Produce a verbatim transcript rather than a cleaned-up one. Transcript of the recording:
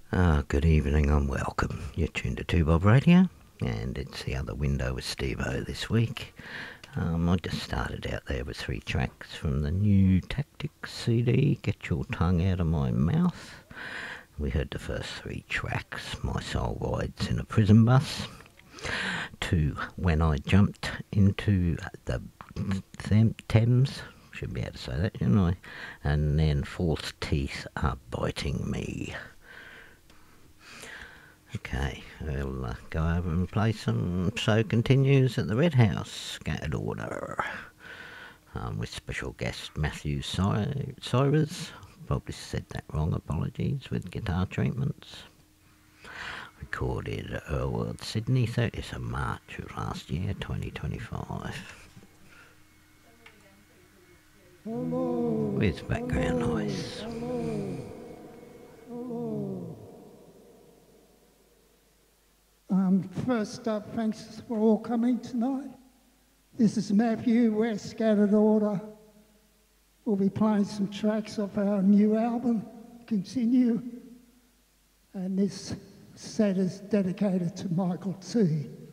Ah, good evening and welcome. You're tuned to Two Bob Radio, and it's the other window with Steve-O this week. Um, I just started out there with three tracks from the new Tactics C D, Get Your Tongue Out of My Mouth. We heard the first three tracks, My Soul Rides in a Prison Bus, to When I Jumped into the Them- Thames, should be able to say that, shouldn't I? And then False Teeth Are Biting Me. Okay, we'll uh, go over and play some Show Continues at the Red House, Scattered Order, um, with special guest Matthew Cy- Cyrus. Probably said that wrong, apologies, with guitar treatments. Recorded at Earl World Sydney, thirtieth of March of last year, twenty twenty-five. With background noise. Um, first up, thanks for all coming tonight. This is Matthew, we're Scattered Order. We'll be playing some tracks off our new album, Continue. And this set is dedicated to Michael T.